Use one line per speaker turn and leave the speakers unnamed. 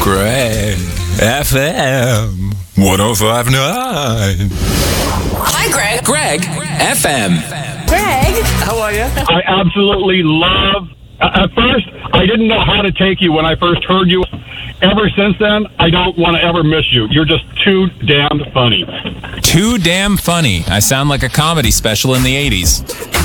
Greg FM 105.9.
Hi, Greg.
Greg FM.
Greg.
How are you?
I absolutely love. At first, I didn't know how to take you when I first heard you. Ever since then, I don't want to ever miss you. You're just too damn funny.
Too damn funny. I sound like a comedy special in the 80s.